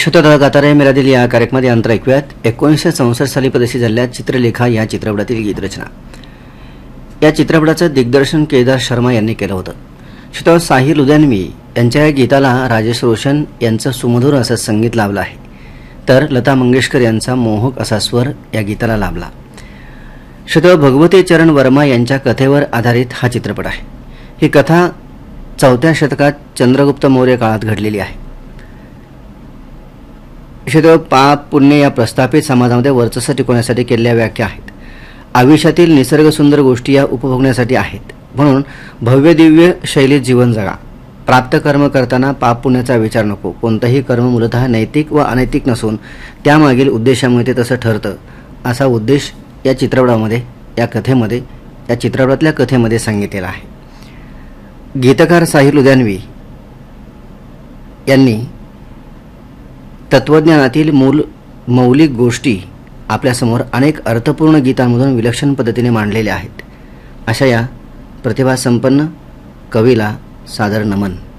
श्रोता गातारे मेरा दिल या कार्यक्रमात अंतर ऐकूयात 1964 साली प्रदर्शित झालेल्या चित्रलेखा या चित्रपटातील गीतरचना. या चित्रपटाचं दिग्दर्शन केदार शर्मा यांनी केलं होतं. श्रोता साहिर लुधियानवी यांच्या या गीताला राजेश रोशन यांचं सुमधुर असं संगीत लाभलं आहे, तर लता मंगेशकर यांचा मोहक असा स्वर या गीताला लाभला. श्रोता भगवती चरण वर्मा यांच्या कथेवर आधारित हा चित्रपट आहे. ही कथा 4व्या शतकात चंद्रगुप्त मौर्य काळात घडलेली आहे. पाप पुण्य या प्रस्थापित समाजामध्ये वर्चस्व टिकवण्यासाठी केलेल्या व्याख्या आहेत. आयुष्यातील निसर्गसुंदर गोष्टी या उपभोगण्यासाठी आहेत, म्हणून भव्य दिव्य शैलीत जीवन जगा. प्राप्त कर्म करताना पाप पुण्याचा विचार नको. कोणतंही कर्म मूलतः नैतिक व अनैतिक नसून त्यामागील उद्देशामुळे ते तसं ठरतं, असा उद्देश या चित्रपटामध्ये या चित्रपटातल्या कथेमध्ये सांगितलेला आहे. गीतकार साहिर लुधियानवी यांनी तत्वज्ञानातील मौलिक गोष्टी आपल्यासमोर अनेक अर्थपूर्ण गीतांमधून विलक्षण पद्धतीने मांडलेल्या आहेत. अशा या प्रतिभासंपन्न कवीला सादर नमन.